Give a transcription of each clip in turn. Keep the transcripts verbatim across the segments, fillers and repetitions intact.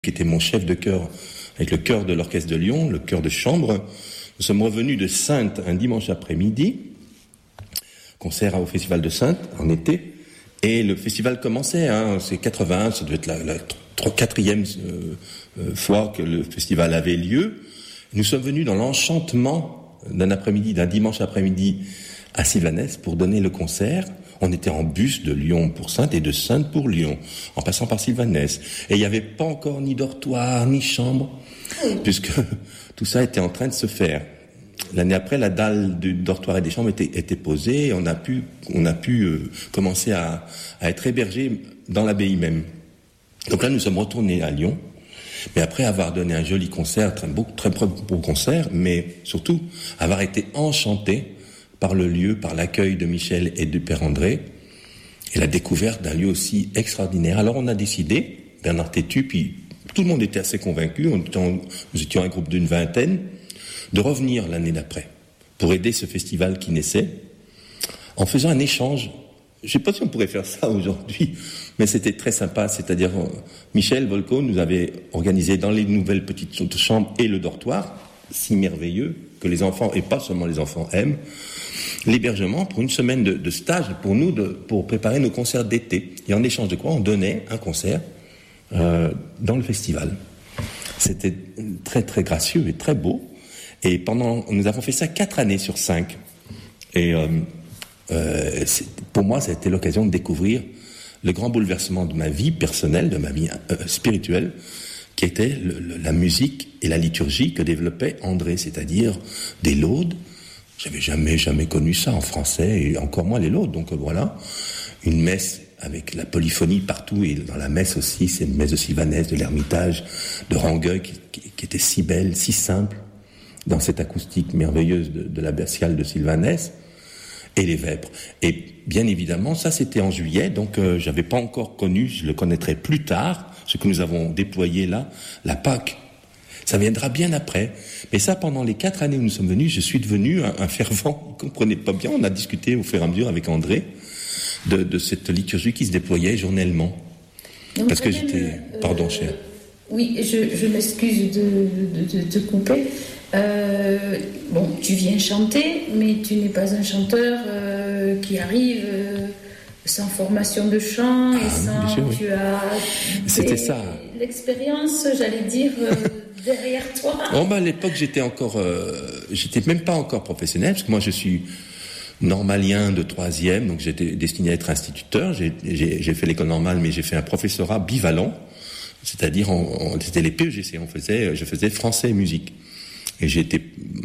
qui était mon chef de chœur, avec le chœur de l'Orchestre de Lyon, le chœur de chambre. Nous sommes revenus de Saintes un dimanche après-midi, concert au Festival de Saintes, en été, et le festival commençait, hein, c'est quatre-vingt-un, ça devait être la, la quatrième euh, euh, fois que le festival avait lieu. Nous sommes venus dans l'enchantement d'un après-midi, d'un dimanche après-midi à Sylvanès pour donner le concert. On était en bus de Lyon pour Saintes et de Saintes pour Lyon, en passant par Sylvanès. Et il n'y avait pas encore ni dortoir, ni chambre, puisque tout ça était en train de se faire. L'année après, la dalle du dortoir et des chambres était, était posée, et on a pu, on a pu euh, commencer à, à être hébergés dans l'abbaye même. Donc là, nous sommes retournés à Lyon, mais après avoir donné un joli concert, très beau, très beau concert, mais surtout avoir été enchantés par le lieu, par l'accueil de Michel et du Père André, et la découverte d'un lieu aussi extraordinaire. Alors on a décidé, Bernard Tétu, puis tout le monde était assez convaincu, on était en, nous étions un groupe d'une vingtaine, de revenir l'année d'après, pour aider ce festival qui naissait, en faisant un échange. Je ne sais pas si on pourrait faire ça aujourd'hui, mais c'était très sympa, c'est-à-dire Michel Volco nous avait organisé dans les nouvelles petites chambres et le dortoir, si merveilleux, que les enfants, et pas seulement les enfants, aiment, l'hébergement pour une semaine de, de stage pour nous, de, pour préparer nos concerts d'été. Et en échange de quoi, on donnait un concert euh, dans le festival. C'était très très gracieux et très beau. Et pendant, nous avons fait ça quatre années sur cinq. Et euh, euh, pour moi, ça a été l'occasion de découvrir le grand bouleversement de ma vie personnelle, de ma vie euh, spirituelle, qui était le, le, la musique et la liturgie que développait André, c'est-à-dire des laudes. J'avais jamais, jamais connu ça en français, et encore moins les laudes. Donc euh, voilà, une messe avec la polyphonie partout, et dans la messe aussi, c'est une messe de Sylvanès, de l'Ermitage, de Rangueil, qui, qui, qui était si belle, si simple, dans cette acoustique merveilleuse de, de l'abbatiale de Sylvanès, et les vêpres. Et bien évidemment, ça c'était en juillet, donc euh, j'avais pas encore connu, je le connaîtrais plus tard, ce que nous avons déployé là, la Pâque. Ça viendra bien après. Mais ça, pendant les quatre années où nous sommes venus, je suis devenu un, un fervent. Il ne comprenait pas bien. On a discuté au fur et à mesure avec André de, de cette liturgie qui se déployait journellement. Donc, parce que j'étais... Euh, Pardon, cher. Oui, je, je m'excuse de te couper. Euh, bon, tu viens chanter, mais tu n'es pas un chanteur euh, qui arrive... Euh, sans formation de chant, ah, et sans... Sûr, oui. Tu as... C'était ça. L'expérience, j'allais dire... Euh, derrière toi. Bon, bah, à l'époque, j'étais encore, euh, j'étais même pas encore professionnel, parce que moi, je suis normalien de troisième, donc j'étais destiné à être instituteur. J'ai, j'ai, j'ai fait l'école normale, mais j'ai fait un professorat bivalent, c'est-à-dire, on, on, c'était les P E G C, on faisait, je faisais français et musique. Et j'ai été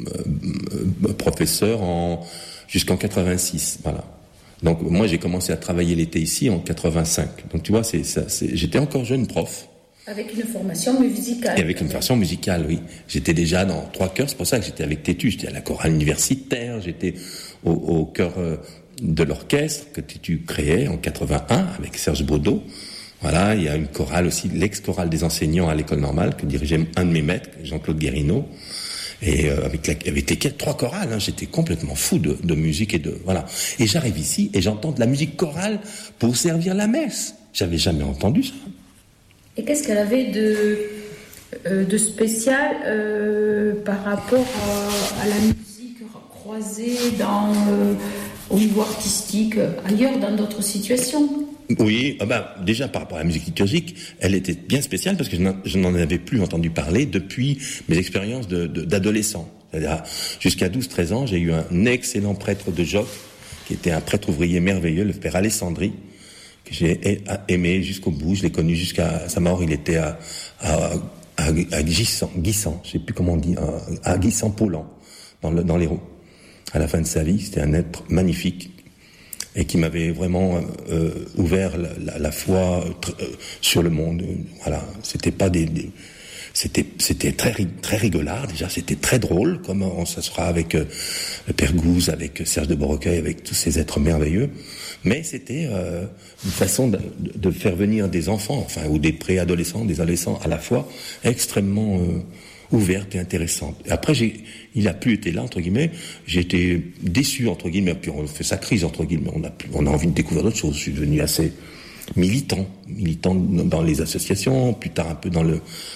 euh, professeur en, jusqu'en quatre-vingt-six, voilà. Donc, moi, j'ai commencé à travailler l'été ici en quatre-vingt-cinq. Donc, tu vois, c'est, ça, c'est, j'étais encore jeune prof. Avec une formation musicale. Et avec une formation musicale, oui. J'étais déjà dans trois chœurs, c'est pour ça que j'étais avec Tétu. J'étais à la chorale universitaire, j'étais au, au chœur de l'orchestre que Tétu créait en quatre-vingt-un avec Serge Baudot. Voilà, il y a une chorale aussi, l'ex-chorale des enseignants à l'école normale que dirigeait un de mes maîtres, Jean-Claude Guérineau. Et euh, avec, la, avec lesquels trois chorales, hein, j'étais complètement fou de, de musique et de voilà. Et j'arrive ici et j'entends de la musique chorale pour servir la messe. J'avais jamais entendu ça. Et qu'est-ce qu'elle avait de, euh, de spécial euh, par rapport à, à la musique croisée dans, euh, au niveau artistique, ailleurs, dans d'autres situations? Oui, ah ben, déjà par rapport à la musique liturgique, elle était bien spéciale parce que je n'en, je n'en avais plus entendu parler depuis mes expériences de, de, d'adolescent. C'est-à-dire, jusqu'à douze treize ans, j'ai eu un excellent prêtre de Joc, qui était un prêtre ouvrier merveilleux, le père Alessandri, que j'ai aimé jusqu'au bout. Je l'ai connu jusqu'à sa mort. Il était à, à, à, à Guissan, Guissan, je sais plus comment on dit, à, à Guissan-Paulan, dans le, dans l'Hérault. À la fin de sa vie, c'était un être magnifique et qui m'avait vraiment euh, ouvert la, la, la foi euh, sur le monde. Voilà, c'était pas des, des c'était c'était très très rigolard déjà, c'était très drôle, comme on s'assoira avec euh, le Père Gouze, avec Serge de Beaurecueil, avec tous ces êtres merveilleux. Mais c'était euh, une façon de, de faire venir des enfants, enfin, ou des préadolescents, des adolescents à la fois, extrêmement euh, ouverte et intéressante. Et après, j'ai, il a plus été là, entre guillemets. J'ai été déçu, entre guillemets, puis on fait sa crise, entre guillemets. On a, on a envie de découvrir d'autres choses. Je suis devenu assez, militant, militant dans les associations, plus tard un peu dans le